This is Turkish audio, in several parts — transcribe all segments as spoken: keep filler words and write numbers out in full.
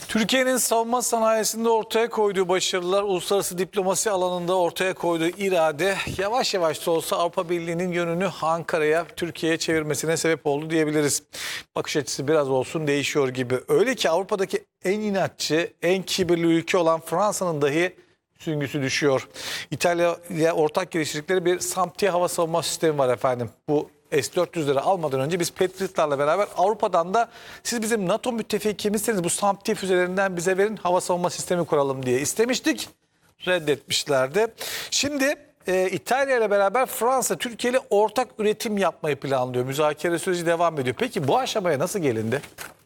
Türkiye'nin savunma sanayisinde ortaya koyduğu başarılar, uluslararası diplomasi alanında ortaya koyduğu irade yavaş yavaş da olsa Avrupa Birliği'nin yönünü Ankara'ya, Türkiye'ye çevirmesine sebep oldu diyebiliriz. Bakış açısı biraz olsun değişiyor gibi. Öyle ki Avrupa'daki en inatçı, en kibirli ülke olan Fransa'nın dahi süngüsü düşüyor. İtalya'ya ortak geliştirdikleri bir SAMP hava savunma sistemi var efendim. Bu S dört yüzleri almadan önce biz Patriot'larla beraber Avrupa'dan da siz bizim NATO müttefikimizseniz bu SAMP füzelerinden bize verin, hava savunma sistemi kuralım diye istemiştik. Reddetmişlerdi. Şimdi e, İtalya ile beraber Fransa Türkiye ile ortak üretim yapmayı planlıyor. Müzakere süreci devam ediyor. Peki bu aşamaya nasıl gelindi?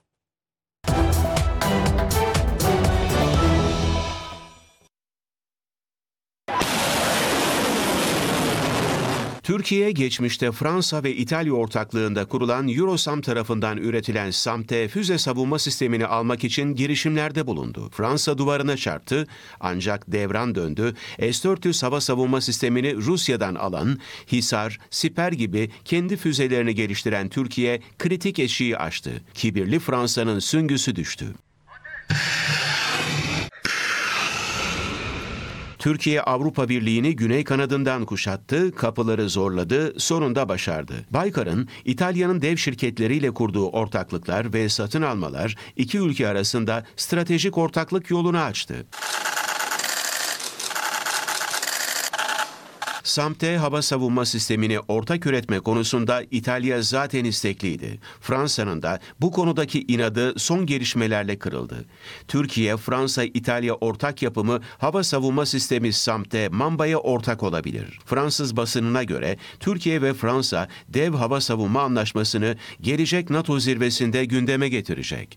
Türkiye, geçmişte Fransa ve İtalya ortaklığında kurulan Eurosam tarafından üretilen SAMP füze savunma sistemini almak için girişimlerde bulundu. Fransa duvarına çarptı ancak devran döndü. S dört yüz hava savunma sistemini Rusya'dan alan, Hisar, Siper gibi kendi füzelerini geliştiren Türkiye kritik eşiği aştı. Kibirli Fransa'nın süngüsü düştü. Türkiye Avrupa Birliği'ni güney kanadından kuşattı, kapıları zorladı, sonunda başardı. Baykar'ın İtalya'nın dev şirketleriyle kurduğu ortaklıklar ve satın almalar iki ülke arasında stratejik ortaklık yolunu açtı. SAMP hava savunma sistemini ortak üretme konusunda İtalya zaten istekliydi. Fransa'nın da bu konudaki inadı son gelişmelerle kırıldı. Türkiye, Fransa-İtalya ortak yapımı hava savunma sistemi SAMP Mamba'ya ortak olabilir. Fransız basınına göre Türkiye ve Fransa dev hava savunma anlaşmasını gelecek NATO zirvesinde gündeme getirecek.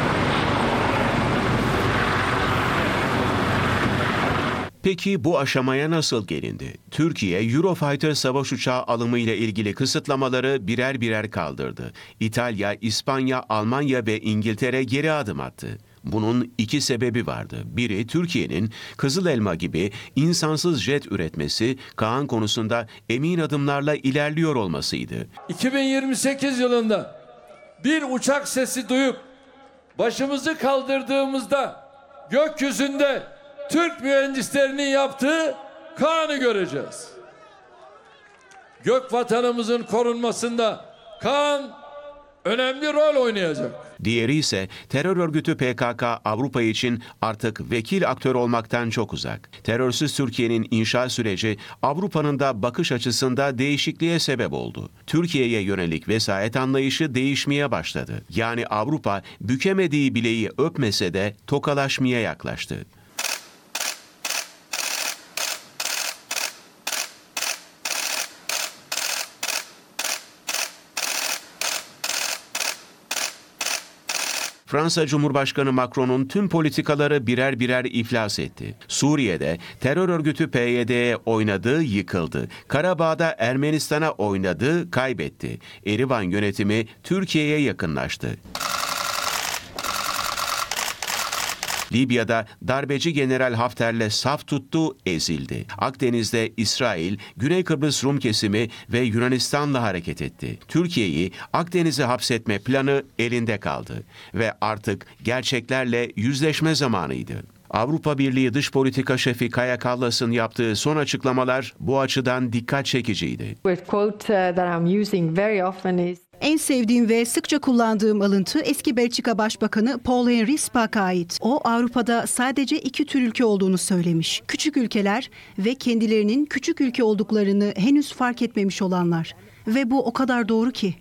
Peki bu aşamaya nasıl gelindi? Türkiye, Eurofighter savaş uçağı alımı ile ilgili kısıtlamaları birer birer kaldırdı. İtalya, İspanya, Almanya ve İngiltere geri adım attı. Bunun iki sebebi vardı. Biri, Türkiye'nin Kızıl Elma gibi insansız jet üretmesi, Kaan konusunda emin adımlarla ilerliyor olmasıydı. iki bin yirmi sekiz yılında bir uçak sesi duyup başımızı kaldırdığımızda gökyüzünde Türk mühendislerinin yaptığı Kaan'ı göreceğiz. Gök vatanımızın korunmasında Kaan önemli rol oynayacak. Diğeri ise terör örgütü P K K Avrupa için artık vekil aktör olmaktan çok uzak. Terörsüz Türkiye'nin inşa süreci Avrupa'nın da bakış açısında değişikliğe sebep oldu. Türkiye'ye yönelik vesayet anlayışı değişmeye başladı. Yani Avrupa bükemediği bileği öpmese de tokalaşmaya yaklaştı. Fransa Cumhurbaşkanı Macron'un tüm politikaları birer birer iflas etti. Suriye'de terör örgütü P Y D'ye oynadı, yıkıldı. Karabağ'da Ermenistan'a oynadı, kaybetti. Erivan yönetimi Türkiye'ye yakınlaştı. Libya'da darbeci General Hafter'le saf tuttu, ezildi. Akdeniz'de İsrail, Güney Kıbrıs Rum kesimi ve Yunanistan'la hareket etti. Türkiye'yi Akdeniz'e hapsetme planı elinde kaldı ve artık gerçeklerle yüzleşme zamanıydı. Avrupa Birliği Dış Politika Şefi Kaja Kallas'ın yaptığı son açıklamalar bu açıdan dikkat çekiciydi. En sevdiğim ve sıkça kullandığım alıntı eski Belçika Başbakanı Paul-Henri Spaak'a ait. O Avrupa'da sadece iki tür ülke olduğunu söylemiş. Küçük ülkeler ve kendilerinin küçük ülke olduklarını henüz fark etmemiş olanlar. Ve bu o kadar doğru ki.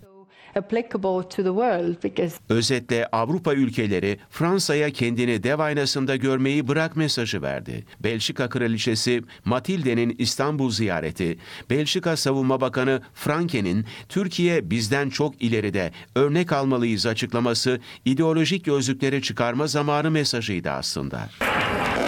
Özetle Avrupa ülkeleri Fransa'ya kendini dev aynasında görmeyi bırak mesajı verdi. Belçika Kraliçesi Matilde'nin İstanbul ziyareti, Belçika Savunma Bakanı Franken'in Türkiye bizden çok ileride, örnek almalıyız açıklaması ideolojik gözlükleri çıkarma zamanı mesajıydı aslında.